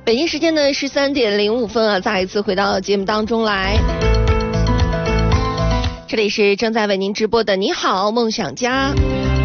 北京时间的13:05啊，再一次回到节目当中来。这里是正在为您直播的你好梦想家。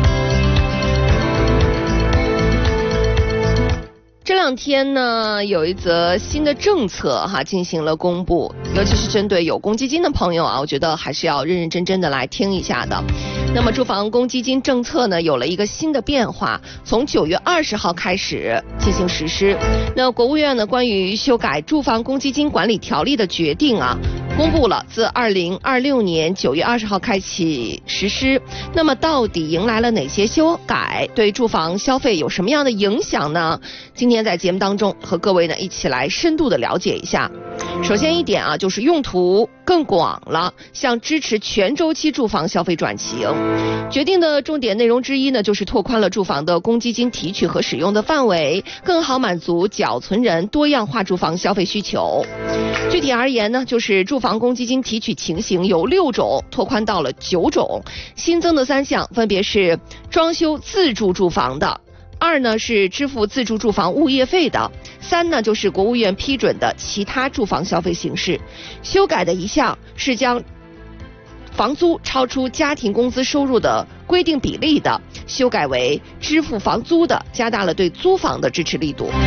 这两天呢，有一则新的政策进行了公布，尤其是针对有公积金的朋友啊，我觉得还是要认认真真的来听一下的。那么住房公积金政策呢，有了一个新的变化，从9月20号开始进行实施。那国务院呢关于修改住房公积金管理条例的决定啊，公布了，自2026年9月20号开启实施。那么到底迎来了哪些修改，对住房消费有什么样的影响呢？今天在节目当中和各位呢一起来深度的了解一下。首先一点啊，就是用途更广了，向支持全周期住房消费转型。决定的重点内容之一呢，就是拓宽了住房的公积金提取和使用的范围，更好满足缴存人多样化住房消费需求。具体而言呢，就是住房公积金提取情形由6种拓宽到了9种，新增的3项分别是装修自住住房的，2呢是支付自住住房物业费的，3呢就是国务院批准的其他住房消费形式。修改的一项是将房租超出家庭工资收入的规定比例的修改为支付房租的，加大了对租房的支持力度。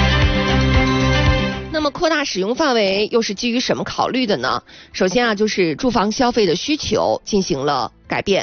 那么扩大使用范围又是基于什么考虑的呢？首先啊，就是住房消费的需求进行了改变。